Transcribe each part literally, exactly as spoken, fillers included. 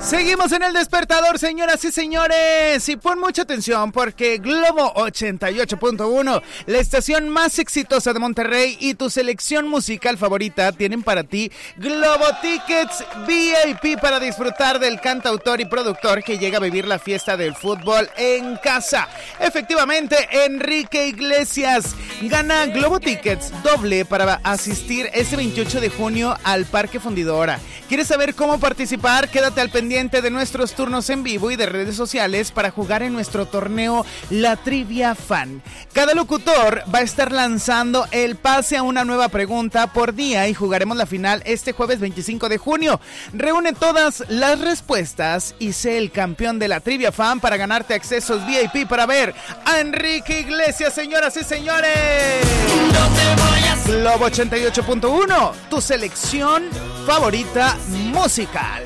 Seguimos en el despertador, señoras y señores, y pon mucha atención porque Globo ochenta y ocho punto uno, la estación más exitosa de Monterrey y tu selección musical favorita tienen para ti Globo Tickets V I P para disfrutar del cantautor y productor que llega a vivir la fiesta del fútbol en casa. Efectivamente, Enrique Iglesias. Gana Globo Tickets doble para asistir este veintiocho de junio al Parque Fundidora. ¿Quieres saber cómo participar? Quédate al pendiente de nuestros turnos en vivo y de redes sociales para jugar en nuestro torneo La Trivia Fan. Cada locutor va a estar lanzando el pase a una nueva pregunta por día y jugaremos la final este jueves veinticinco de junio. Reúne todas las respuestas y sé el campeón de La Trivia Fan para ganarte accesos V I P para ver a Enrique Iglesias, señoras y señores. No te vayas. Globo ochenta y ocho punto uno, tu selección favorita musical.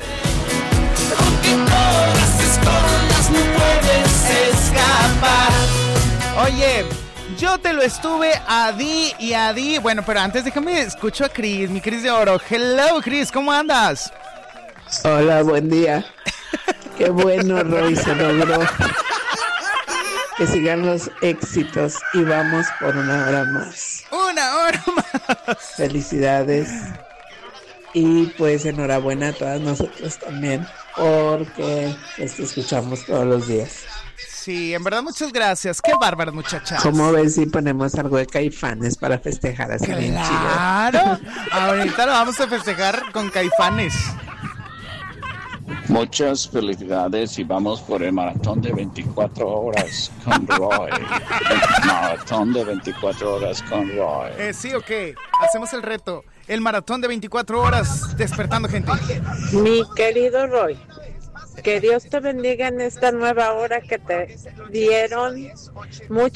No puedes escapar. Oye, yo te lo estuve a di y a di. Bueno, pero antes déjame escucho a Cris, mi Cris de oro. Hello, Cris, ¿cómo andas? Hola, buen día. Qué bueno, Roy, se logró. Que sigan los éxitos y vamos por una hora más. Una hora más. Felicidades. Y pues enhorabuena a todas nosotros también, porque pues, te escuchamos todos los días. Sí, en verdad muchas gracias. Qué bárbaras, muchachas. ¿Cómo ves si ponemos algo de Caifanes para festejar así bien chido? Claro, ahorita lo vamos a festejar con Caifanes. Muchas felicidades y vamos por el maratón de veinticuatro horas con Roy. Maratón de veinticuatro horas con Roy. Eh, ¿Sí o qué? Hacemos el reto. El maratón de veinticuatro horas despertando gente. Mi querido Roy, que Dios te bendiga en esta nueva hora que te dieron. Muchas